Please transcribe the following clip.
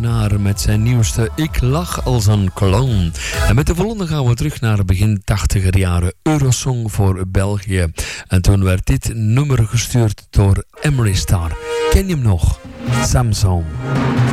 Bernard met zijn nieuwste Ik lach als een clown. En met de volgende gaan we terug naar begin 80er jaren. Eurosong voor België. En toen werd dit nummer gestuurd door Emery Star. Ken je hem nog? Samsung.